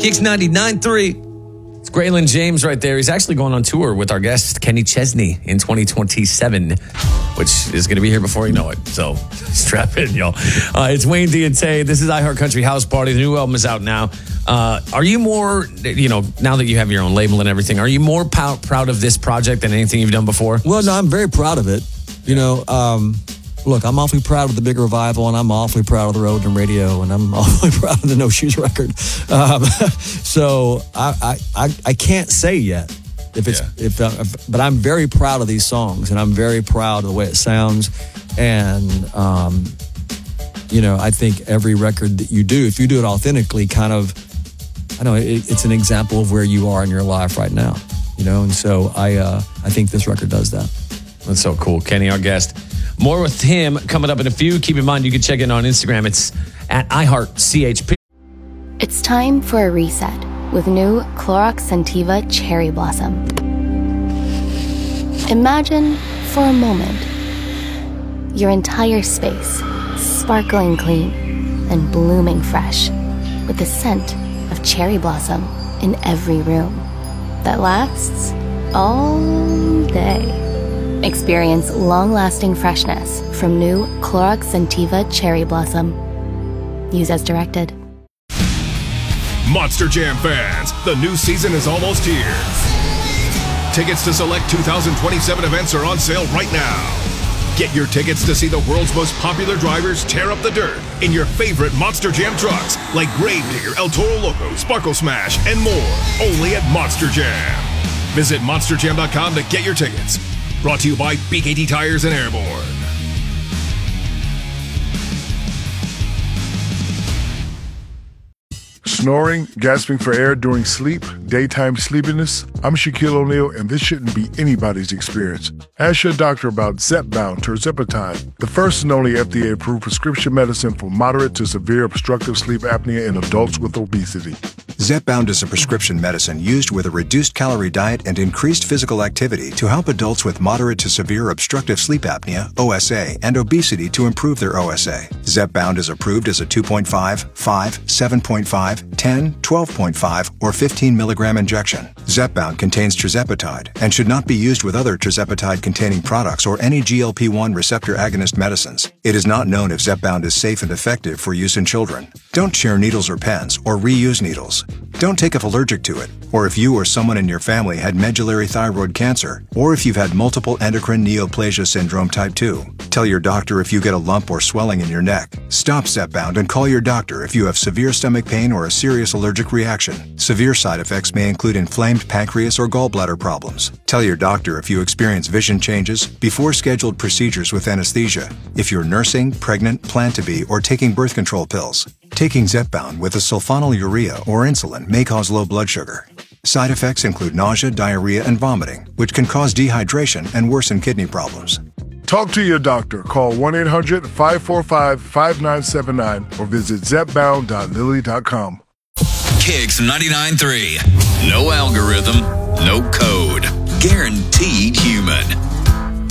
Kicks 99.3. It's Graylin James right there. He's actually going on tour with our guest, Kenny Chesney, in 2027, which is going to be here before you know it. So strap in, y'all. It's Wayne D and Tay. This is iHeartCountry House Party. The new album is out now. Are you more, now that you have your own label and everything, are you more proud of this project than anything you've done before? Well, no, I'm very proud of it. Look, I'm awfully proud of the Big Revival, and I'm awfully proud of the Road and Radio, and I'm awfully proud of the No Shoes record. So I can't say yet but I'm very proud of these songs, and I'm very proud of the way it sounds. And I think every record that you do, if you do it authentically, it's an example of where you are in your life right now. And so I think this record does that. That's so cool. Kenny, our guest. More with him coming up in a few. Keep in mind, you can check in on Instagram. It's at iHeartCHP. It's time for a reset with new Clorox Scentiva Cherry Blossom. Imagine for a moment your entire space sparkling clean and blooming fresh with the scent of cherry blossom in every room that lasts all day. Experience long-lasting freshness from new Clorox Scentiva Cherry Blossom. Use as directed. Monster Jam fans, the new season is almost here. Tickets to select 2027 events are on sale right now. Get your tickets to see the world's most popular drivers tear up the dirt in your favorite Monster Jam trucks like Gravedigger, El Toro Loco, Sparkle Smash, and more. Only at Monster Jam. Visit monsterjam.com to get your tickets. Brought to you by BKT Tires and Airborne. Snoring, gasping for air during sleep, daytime sleepiness? I'm Shaquille O'Neal, and this shouldn't be anybody's experience. Ask your doctor about Zepbound tirzepatide, the first and only FDA-approved prescription medicine for moderate to severe obstructive sleep apnea in adults with obesity. Zepbound is a prescription medicine used with a reduced calorie diet and increased physical activity to help adults with moderate to severe obstructive sleep apnea, OSA, and obesity to improve their OSA. Zepbound is approved as a 2.5, 5, 7.5, 10, 12.5, or 15 milligram injection. Zepbound contains tirzepatide and should not be used with other tirzepatide-containing products or any GLP-1 receptor agonist medicines. It is not known if Zepbound is safe and effective for use in children. Don't share needles or pens or reuse needles. Don't take if allergic to it, or if you or someone in your family had medullary thyroid cancer, or if you've had multiple endocrine neoplasia syndrome type 2. Tell your doctor if you get a lump or swelling in your neck. Stop Zepbound and call your doctor if you have severe stomach pain or a serious allergic reaction. Severe side effects may include inflamed pancreas or gallbladder problems. Tell your doctor if you experience vision changes before scheduled procedures with anesthesia, if you're nursing, pregnant, plan to be, or taking birth control pills. Taking Zepbound with a sulfonylurea or insulin may cause low blood sugar. Side effects include nausea, diarrhea, and vomiting, which can cause dehydration and worsen kidney problems. Talk to your doctor. Call 1-800-545-5979 or visit zepbound.lilly.com. Kicks 99.3. No algorithm, no code. Guaranteed human.